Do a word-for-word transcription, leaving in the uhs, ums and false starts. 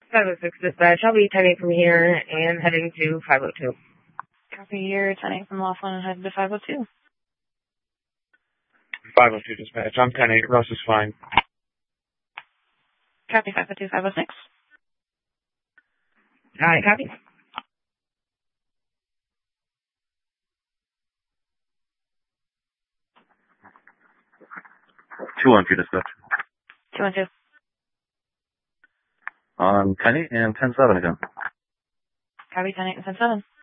five oh six dispatch. I'll be ten eight from here and heading to five oh two. Copy, you're ten eight from Laughlin and heading to five oh two. five oh two dispatch. I'm ten eight. Russ is fine. Copy, five oh two, five oh six. Alright, copy. two one two dispatch. two one two. On ten eight and ten seven again. Copy, ten eight and ten seven.